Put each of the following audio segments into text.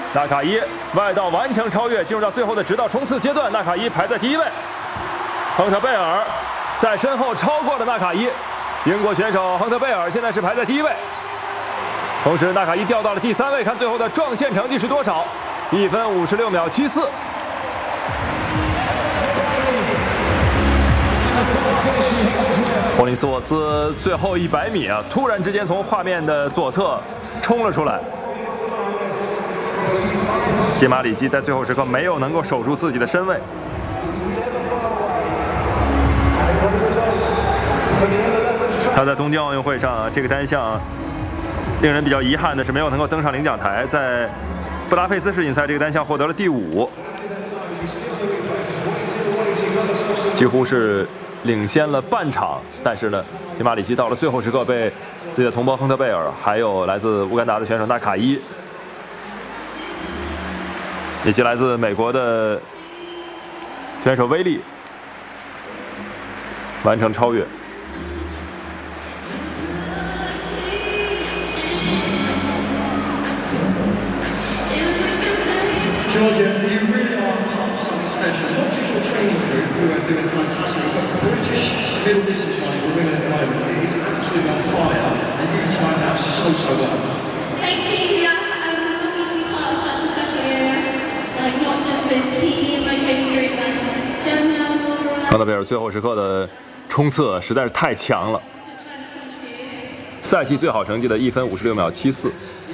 纳卡伊外道完成超越，进入到最后的直道冲刺阶段。纳卡伊排在第1位，亨特贝尔在身后超过了纳卡伊。英国选手亨特贝尔现在是排在第1位，同时纳卡伊掉到了第3位。看最后的撞线成绩是多少？1分56秒74。霍林斯沃斯最后100米啊，突然之间从画面的左侧冲了出来。金马里基在最后时刻没有能够守住自己的身位。他在东京奥运会上这个单项令人比较遗憾的是没有能够登上领奖台，在布达佩斯世锦赛这个单项获得了第5，几乎是领先了半场。但是呢，金马里基到了最后时刻被自己的同胞亨特贝尔，还有来自乌干达的选手纳卡伊，以及来自美国的选手威利完成超越。 Georgia, you really are part of something special. Not just your training group, who are doing fantastic, but the British middle distance running for women at the moment is absolutely on fire, and you timed out so well. Thank you. Yeah, I'm lucky to be part of such a special area. Like not just with Katie and my training group, but Gemma, Laura. 亨特贝尔最后时刻的冲刺实在是太强了，赛季最好成绩的1分56秒74。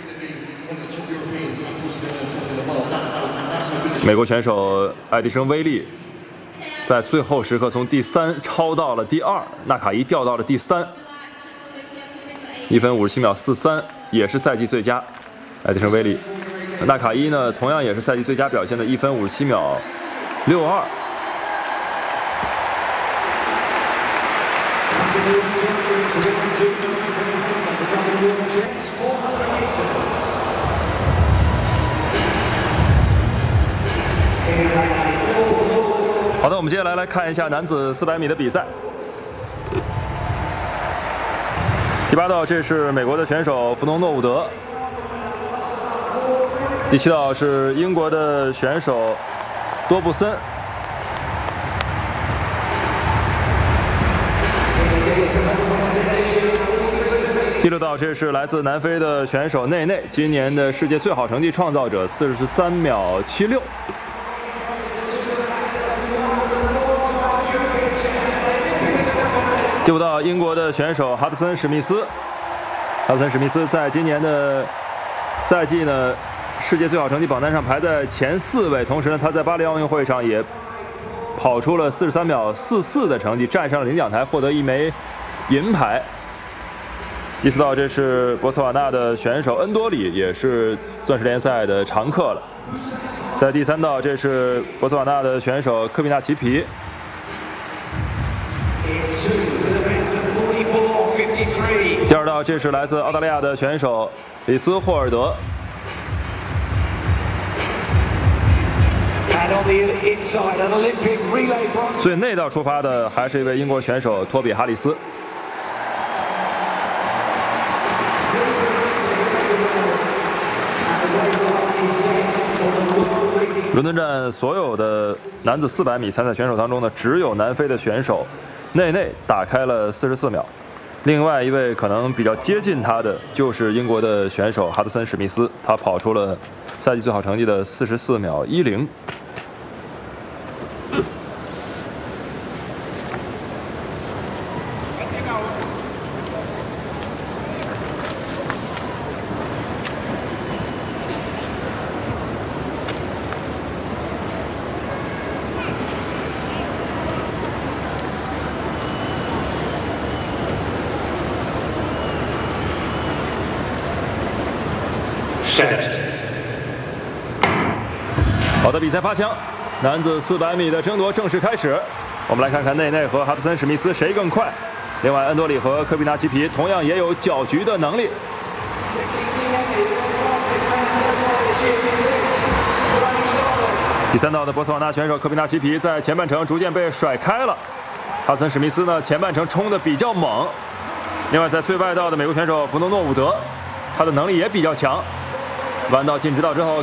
美国选手爱迪生·威利在最后时刻从第3超到了第2，纳卡伊掉到了第3，1分57秒43，也是赛季最佳。爱迪生·威利，纳卡伊呢同样也是赛季最佳表现的1分57秒62。好的，我们接下来看一下男子400米的比赛。第8道，这是美国的选手弗农诺伍德。第7道是英国的选手多布森。第6道，这是来自南非的选手内内，今年的世界最好成绩创造者，43秒76。第5道，英国的选手哈德森·史密斯。哈德森·史密斯在今年的赛季呢，世界最好成绩榜单上排在前4位，同时呢，他在巴黎奥运会上也跑出了43秒44的成绩，站上了领奖台，获得1枚银牌。第4道，这是博茨瓦纳的选手恩多里，也是钻石联赛的常客了。在第3道，这是博茨瓦纳的选手科比纳奇皮。第2道，这是来自澳大利亚的选手里斯霍尔德。最内道出发的还是一位英国选手托比哈里斯。伦敦站所有的男子400米参赛选手当中呢，只有南非的选手内内打开了44秒。另外一位可能比较接近他的就是英国的选手哈德森·史密斯，他跑出了赛季最好成绩的44秒10。好的，比赛发枪，男子400米的争夺正式开始。我们来看看内内和哈德森·史密斯谁更快。另外，恩多里和科比纳奇皮同样也有搅局的能力。第3道的博茨瓦纳选手科比纳奇皮在前半程逐渐被甩开了，哈德森·史密斯呢前半程冲得比较猛。另外，在最外道的美国选手弗诺诺伍德，他的能力也比较强。弯道进直道之后。